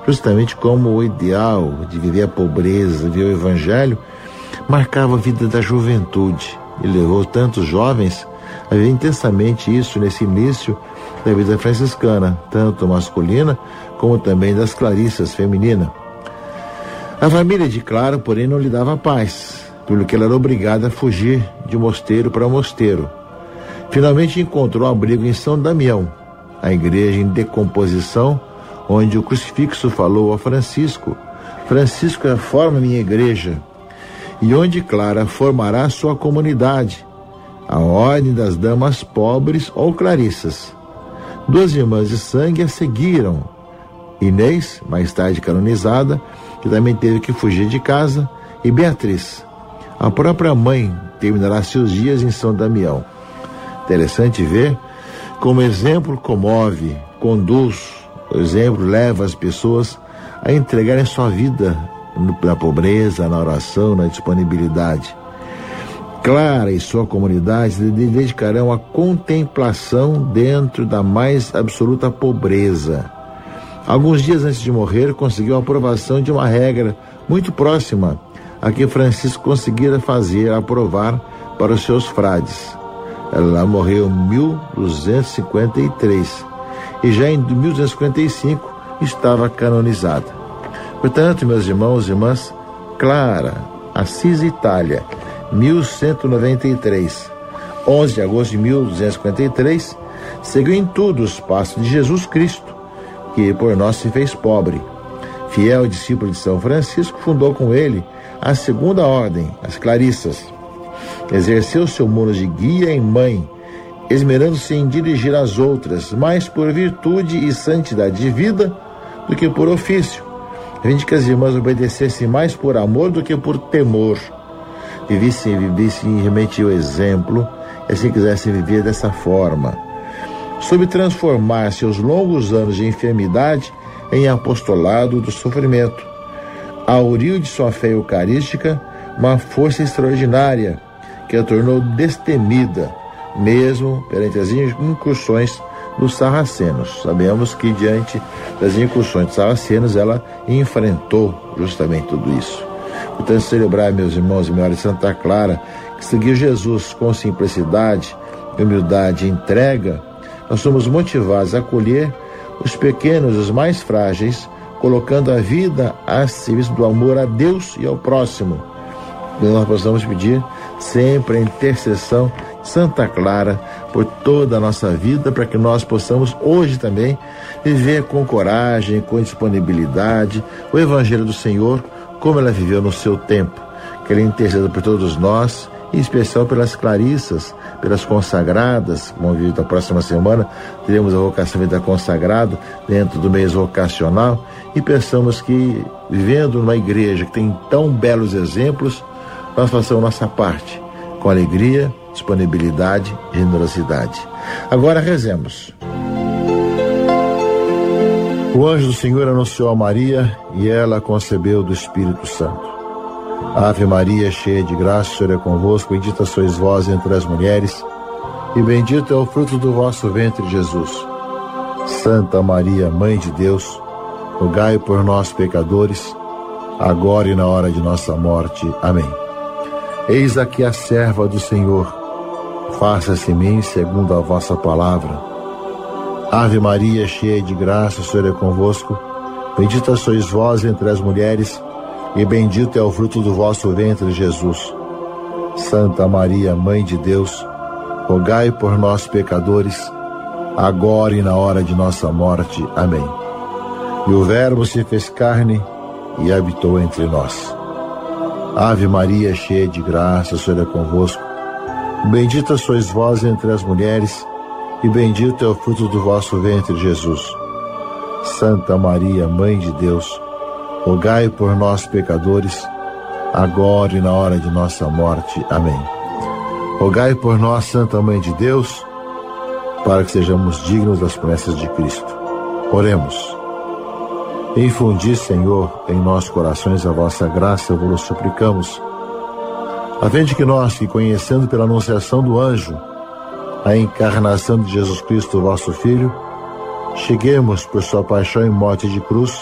justamente como o ideal de viver a pobreza, viver o evangelho, marcava a vida da juventude e levou tantos jovens a viver intensamente isso nesse início da vida franciscana, tanto masculina como também das clarissas feminina. A família de Clara, porém, não lhe dava paz, pelo que ela era obrigada a fugir de mosteiro para mosteiro. Finalmente encontrou abrigo em São Damião, a igreja em decomposição, onde o crucifixo falou a Francisco: Francisco reforma minha igreja, e onde Clara formará sua comunidade, a Ordem das Damas Pobres ou Clarissas. 2 irmãs de sangue a seguiram: Inês, mais tarde canonizada, que também teve que fugir de casa, e Beatriz. A própria mãe terminará seus dias em São Damião. Interessante ver como o exemplo comove, conduz, o exemplo leva as pessoas a entregarem sua vida na pobreza, na oração, na disponibilidade. Clara e sua comunidade se dedicarão à contemplação dentro da mais absoluta pobreza. Alguns dias antes de morrer, conseguiu a aprovação de uma regra muito próxima a que Francisco conseguira aprovar para os seus frades. Ela morreu em 1253 e já em 1255 estava canonizada. Portanto, meus irmãos e irmãs, Clara, Assis, Itália, 1193, 11 de agosto de 1253, seguiu em tudo os passos de Jesus Cristo, que por nós se fez pobre. Fiel discípulo de São Francisco, fundou com ele a segunda ordem, as Clarissas. Exerceu seu mundo de guia e mãe, esmerando-se em dirigir as outras, mais por virtude e santidade de vida do que por ofício. Vinde que as irmãs obedecessem mais por amor do que por temor. Vivissem realmente o exemplo, e assim quisessem viver dessa forma. Soube transformar seus longos anos de enfermidade em apostolado do sofrimento. Auriu de sua fé eucarística uma força extraordinária que a tornou destemida, mesmo perante as incursões dos sarracenos. Sabemos que diante das incursões dos sarracenos ela enfrentou justamente tudo isso. Portanto, celebrar, meus irmãos e memória de Santa Clara, que seguiu Jesus com simplicidade, humildade e entrega, nós somos motivados a acolher os pequenos, os mais frágeis, colocando a vida a serviço do amor a Deus e ao próximo. E nós possamos pedir sempre a intercessão de Santa Clara por toda a nossa vida, para que nós possamos hoje também viver com coragem, com disponibilidade, o Evangelho do Senhor, como ela viveu no seu tempo. Que ela interceda por todos nós, em especial pelas Clarissas, pelas consagradas. Vamos ver, da próxima semana teremos a vocação vida consagrada dentro do mês vocacional, e pensamos que, vivendo numa igreja que tem tão belos exemplos, nós façamos nossa parte com alegria, disponibilidade e generosidade. Agora rezemos. O anjo do Senhor anunciou a Maria e ela concebeu do Espírito Santo. Ave Maria, cheia de graça, o Senhor é convosco, bendita sois vós entre as mulheres, e bendito é o fruto do vosso ventre, Jesus. Santa Maria, Mãe de Deus, rogai por nós, pecadores, agora e na hora de nossa morte. Amém. Eis aqui a serva do Senhor, faça-se em mim segundo a vossa palavra. Ave Maria, cheia de graça, o Senhor é convosco, bendita sois vós entre as mulheres, e bendito é o fruto do vosso ventre, Jesus. Santa Maria, Mãe de Deus, rogai por nós, pecadores, agora e na hora de nossa morte. Amém. E o Verbo se fez carne e habitou entre nós. Ave Maria, cheia de graça, o Senhor é convosco. Bendita sois vós entre as mulheres, e bendito é o fruto do vosso ventre, Jesus. Santa Maria, Mãe de Deus, rogai por nós, pecadores, agora e na hora de nossa morte. Amém. Rogai por nós, Santa Mãe de Deus, para que sejamos dignos das promessas de Cristo. Oremos. Infundi, Senhor, em nossos corações a vossa graça, vos suplicamos, a fim de que nós, que conhecendo pela anunciação do anjo a encarnação de Jesus Cristo, vosso Filho, cheguemos por sua paixão e morte de cruz